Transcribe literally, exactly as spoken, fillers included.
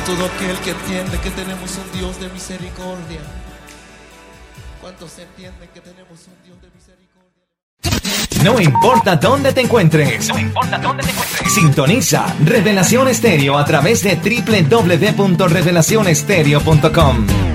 todo aquel que entiende que tenemos un Dios de misericordia. ¿Cuántos entienden que tenemos un Dios de misericordia? No importa dónde te encuentres. No importa dónde te encuentres. Sintoniza Revelación Estéreo a través de doble u doble u doble u punto revelación estéreo punto com.